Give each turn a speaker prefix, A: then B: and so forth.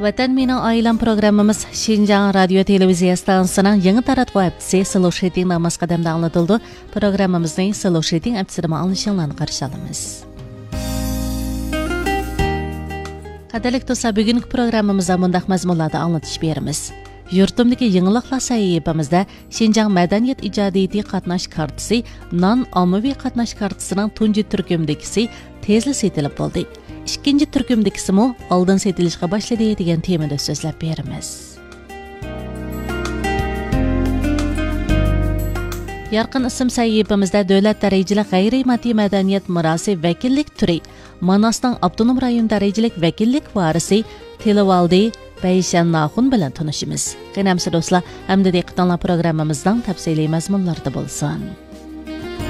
A: Vatan Mening Oilam programmamiz Şinjan Radio Televiziya stansiyasining yangi taratquv aptisi Slow Shooting namas qadamda anlatıldı. Programmamizning Slow Shooting aptisini alışınlarni qarshi olamiz. Qadrlik do'stlar, bugungi programmamizda mundaq mazmunlarda anlatış beramiz. Yurtimdagi yangiliklar sahifamizda Şinjan Madaniyat ijodiyati qatnash kartasi, non ommaviy qatnash kartasining tunji turkumdagisi tezli setilib bo'ldi. İkinci turkumdagisi mu oldin setilishga boshladi degan temada so'zlab beramiz. Yarqin ism sahifamizda davlat darajali g'ayrimaddiy madaniyat merosi vakillik turi Manasning avtonom rayon darajalik vakillik varisi Televaldi Bayshan Naxun bilan tanishimiz. Qanamsi do'stlar, hamda diqqatinglar programmamizning tafsiliy mazmunlarida bo'lsin.